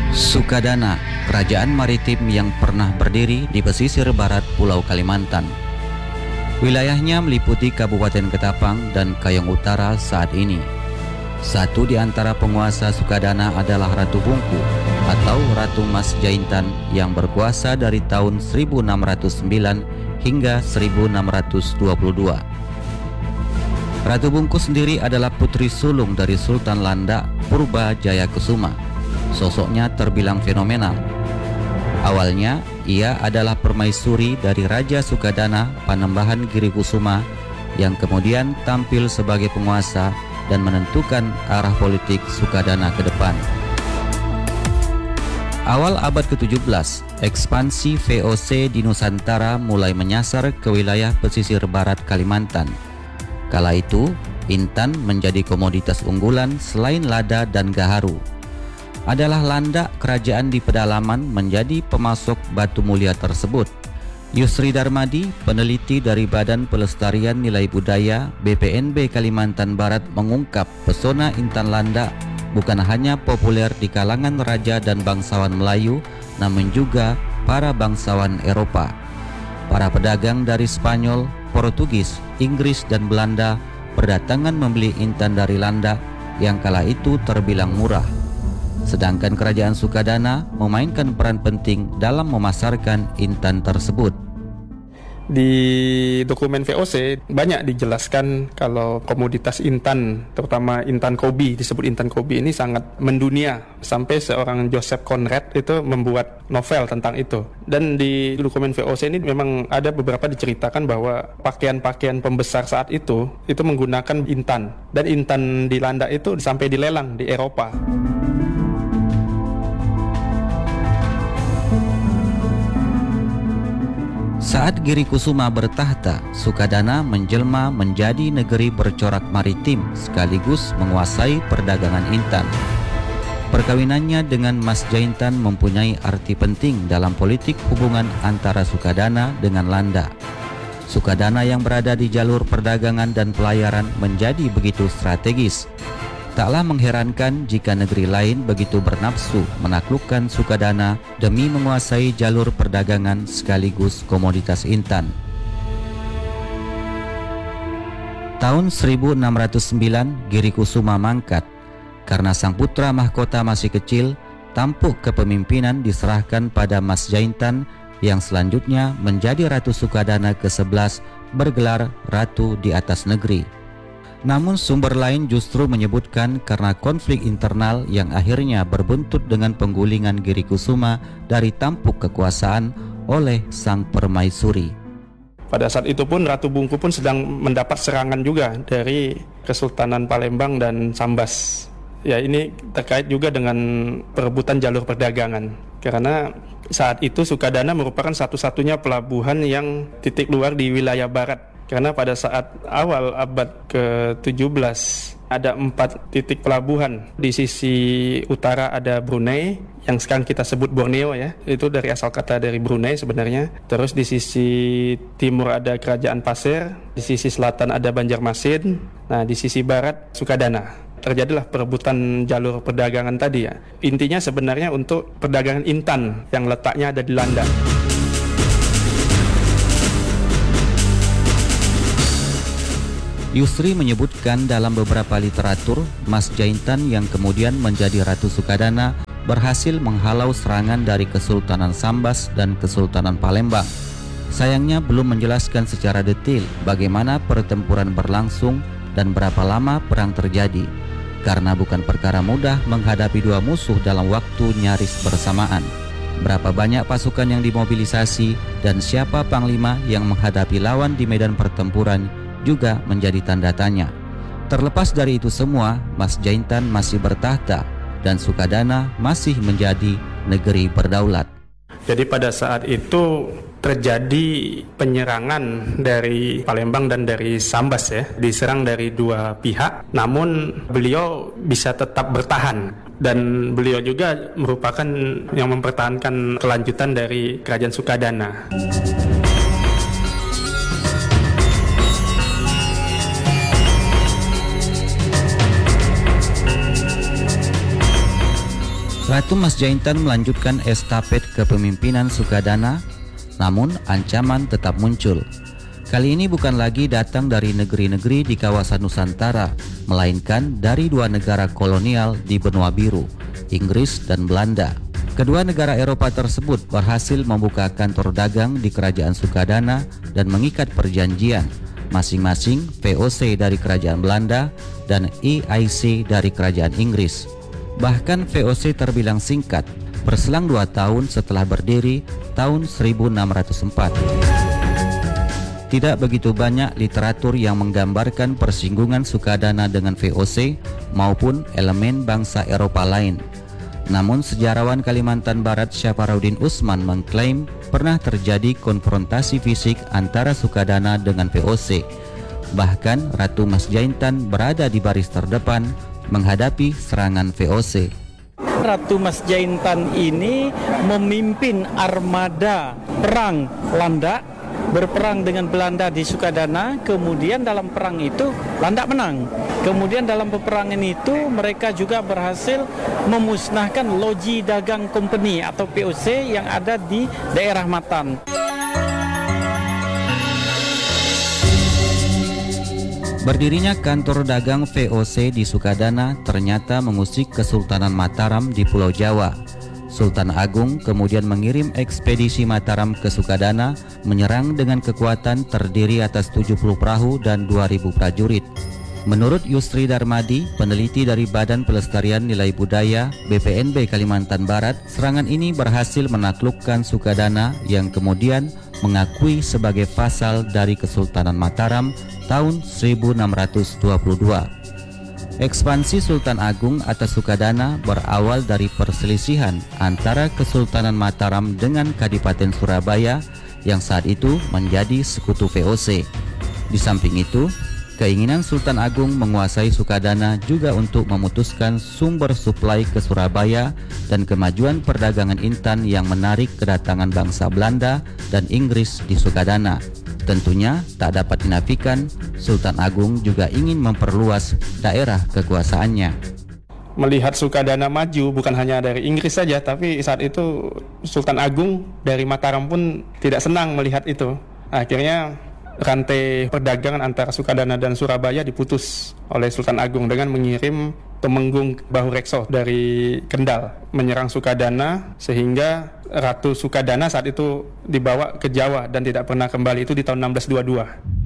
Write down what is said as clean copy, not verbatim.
Sukadana, kerajaan maritim yang pernah berdiri di pesisir barat Pulau Kalimantan. Wilayahnya meliputi Kabupaten Ketapang dan Kayong Utara saat ini. Satu di antara penguasa Sukadana adalah Ratu Bungku atau Ratu Mas Jaintan yang berkuasa dari tahun 1609 hingga 1622. Ratu Bungku sendiri adalah putri sulung dari Sultan Landa Purba Jayakusuma. Sosoknya terbilang fenomenal. Awalnya, ia adalah permaisuri dari Raja Sukadana Panembahan Girikusuma yang kemudian tampil sebagai penguasa dan menentukan arah politik Sukadana ke depan. Awal abad ke-17, ekspansi VOC di Nusantara mulai menyasar ke wilayah pesisir barat Kalimantan. Kala itu, intan menjadi komoditas unggulan selain lada dan gaharu. Adalah landak kerajaan di pedalaman menjadi pemasok batu mulia tersebut. Yusri Darmadi, peneliti dari Badan Pelestarian Nilai Budaya BPNB Kalimantan Barat mengungkap pesona intan landak bukan hanya populer di kalangan raja dan bangsawan Melayu, namun juga para bangsawan Eropa. Para pedagang dari Spanyol, Portugis, Inggris, dan Belanda berdatangan membeli intan dari landak yang kala itu terbilang murah. Sedangkan kerajaan Sukadana memainkan peran penting dalam memasarkan intan tersebut. Di dokumen VOC banyak dijelaskan kalau komoditas intan, terutama intan kobi, disebut intan kobi ini sangat mendunia. Sampai seorang Joseph Conrad itu membuat novel tentang itu. Dan di dokumen VOC ini memang ada beberapa diceritakan bahwa pakaian-pakaian pembesar saat itu menggunakan intan. Dan intan di landak itu sampai dilelang di Eropa. Saat Girikusuma bertahta, Sukadana menjelma menjadi negeri bercorak maritim sekaligus menguasai perdagangan intan. Perkawinannya dengan Mas Jaintan mempunyai arti penting dalam politik hubungan antara Sukadana dengan Landa. Sukadana yang berada di jalur perdagangan dan pelayaran menjadi begitu strategis. Taklah mengherankan jika negeri lain begitu bernafsu menaklukkan Sukadana demi menguasai jalur perdagangan sekaligus komoditas intan. Tahun 1609, Girikusuma mangkat. Karena sang putra mahkota masih kecil, tampuk kepemimpinan diserahkan pada Mas Jaintan yang selanjutnya menjadi Ratu Sukadana ke-11 bergelar Ratu di atas negeri. Namun sumber lain justru menyebutkan karena konflik internal yang akhirnya berbuntut dengan penggulingan Girikusuma dari tampuk kekuasaan oleh sang permaisuri. Pada saat itu pun Ratu Bungku pun sedang mendapat serangan juga dari Kesultanan Palembang dan Sambas. Ya, ini terkait juga dengan perebutan jalur perdagangan. Karena saat itu Sukadana merupakan satu-satunya pelabuhan yang titik luar di wilayah barat. Karena pada saat awal abad ke-17 ada 4 titik pelabuhan. Di sisi utara ada Brunei, yang sekarang kita sebut Borneo ya. Itu dari asal kata dari Brunei sebenarnya. Terus di sisi timur ada Kerajaan Pasir, di sisi selatan ada Banjarmasin. Nah, di sisi barat Sukadana. Terjadilah perebutan jalur perdagangan tadi ya. Intinya sebenarnya untuk perdagangan intan yang letaknya ada di Landa. Yusri menyebutkan dalam beberapa literatur, Mas Jaintan yang kemudian menjadi Ratu Sukadana berhasil menghalau serangan dari Kesultanan Sambas dan Kesultanan Palembang. Sayangnya belum menjelaskan secara detail bagaimana pertempuran berlangsung dan berapa lama perang terjadi, karena bukan perkara mudah menghadapi dua musuh dalam waktu nyaris bersamaan. Berapa banyak pasukan yang dimobilisasi dan siapa panglima yang menghadapi lawan di medan pertempuran juga menjadi tanda tanya. Terlepas dari itu semua, Mas Jaintan masih bertahta dan Sukadana masih menjadi negeri berdaulat. Jadi pada saat itu terjadi penyerangan dari Palembang dan dari Sambas ya, diserang dari dua pihak, namun beliau bisa tetap bertahan dan beliau juga merupakan yang mempertahankan kelanjutan dari kerajaan Sukadana. Ratu Masjaitan melanjutkan estafet kepemimpinan Sukadana, namun ancaman tetap muncul. Kali ini bukan lagi datang dari negeri-negeri di kawasan Nusantara, melainkan dari dua negara kolonial di benua biru, Inggris dan Belanda. Kedua negara Eropa tersebut berhasil membuka kantor dagang di kerajaan Sukadana dan mengikat perjanjian, masing-masing VOC dari kerajaan Belanda dan EIC dari kerajaan Inggris. Bahkan VOC terbilang singkat, berselang 2 tahun setelah berdiri tahun 1604. Tidak begitu banyak literatur yang menggambarkan persinggungan Sukadana dengan VOC maupun elemen bangsa Eropa lain. Namun sejarawan Kalimantan Barat Syafarudin Usman mengklaim pernah terjadi konfrontasi fisik antara Sukadana dengan VOC. Bahkan Ratu Masjaitan berada di baris terdepan menghadapi serangan VOC. Ratu Masjaitan ini memimpin armada perang Landak, berperang dengan Belanda di Sukadana. Kemudian dalam perang itu Landak menang. Kemudian dalam peperangan itu mereka juga berhasil memusnahkan Loji Dagang Company atau POC yang ada di daerah Matan. Berdirinya kantor dagang VOC di Sukadana ternyata mengusik Kesultanan Mataram di Pulau Jawa. Sultan Agung kemudian mengirim ekspedisi Mataram ke Sukadana menyerang dengan kekuatan terdiri atas 70 perahu dan 2.000 prajurit. Menurut Yusri Darmadi, peneliti dari Badan Pelestarian Nilai Budaya BPNB Kalimantan Barat, serangan ini berhasil menaklukkan Sukadana yang kemudian mengakui sebagai vassal dari Kesultanan Mataram tahun 1622. Ekspansi Sultan Agung atas Sukadana berawal dari perselisihan antara Kesultanan Mataram dengan Kadipaten Surabaya yang saat itu menjadi sekutu VOC. Di samping itu, keinginan Sultan Agung menguasai Sukadana juga untuk memutuskan sumber suplai ke Surabaya dan kemajuan perdagangan intan yang menarik kedatangan bangsa Belanda dan Inggris di Sukadana. Tentunya tak dapat dinafikan, Sultan Agung juga ingin memperluas daerah kekuasaannya. Melihat Sukadana maju bukan hanya dari Inggris saja, tapi saat itu Sultan Agung dari Mataram pun tidak senang melihat itu. Akhirnya rantai perdagangan antara Sukadana dan Surabaya diputus oleh Sultan Agung dengan mengirim Temenggung Bahurekso dari Kendal menyerang Sukadana, sehingga Ratu Sukadana saat itu dibawa ke Jawa dan tidak pernah kembali, itu di tahun 1622.